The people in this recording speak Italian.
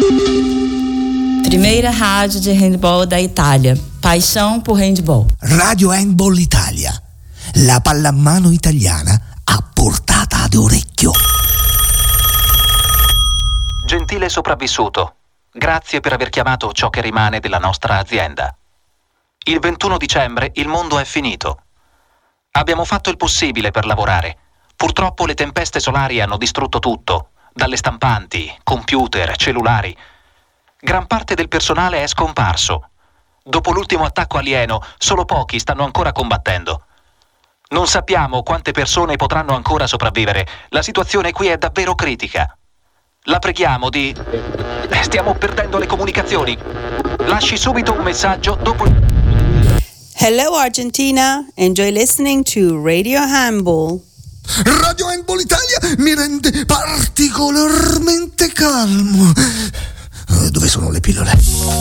Primeira rádio de handball da Itália. Paixão por handball. Radio Handball Italia. La pallamano italiana a portata d'orecchio. Gentile sopravvissuto, grazie per aver chiamato ciò che rimane della nostra azienda. Il 21 dicembre il mondo è finito. Abbiamo fatto il possibile per lavorare. Purtroppo le tempeste solari hanno distrutto tutto, dalle stampanti, computer, cellulari. Gran parte del personale è scomparso. Dopo l'ultimo attacco alieno, solo pochi stanno ancora combattendo. Non sappiamo quante persone potranno ancora sopravvivere. La situazione qui è davvero critica. La preghiamo di... Stiamo perdendo le comunicazioni. Lasci subito un messaggio dopo... Hello Argentina, enjoy listening to Radio Handball. Radio Handball Italia mi rende particolarmente calmo. Dove sono le pillole?